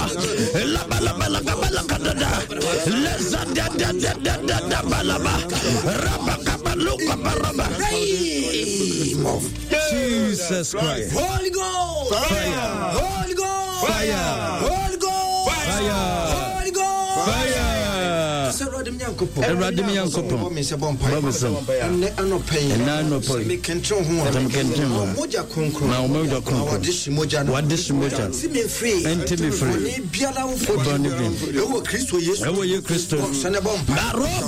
la bala kabala kadada leza da balaba raba kabaluka baraba. Jesus Christ. Holy Ghost. Fire. Holy Ghost. Fire. Holy Ghost. Fire. Holy Ghost. Fire. Eradi mi yankopo. Ene anopay. Ena anopay. Mekentro ho. Moja konkro. Na moja konkro. Wadishi moja. Simi free. Enti me free. Ni biala wo fo. Boni bi. Ewo Kristo Yesu. Ewo ye Kristo. Sane bompa.